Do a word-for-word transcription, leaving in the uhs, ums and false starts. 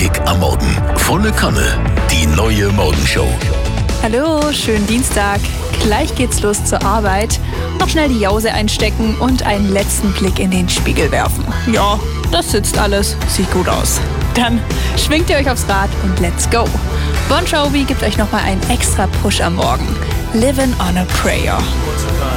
Kick am Morgen. Volle Kanne. Die neue Morgenshow. Hallo, schönen Dienstag. Gleich geht's los zur Arbeit. Noch schnell die Jause einstecken und einen letzten Blick in den Spiegel werfen. Ja, das sitzt alles. Sieht gut aus. Dann schwingt ihr euch aufs Rad und let's go. Bon Jovi gibt euch nochmal einen extra Push am Morgen. Living on a Prayer.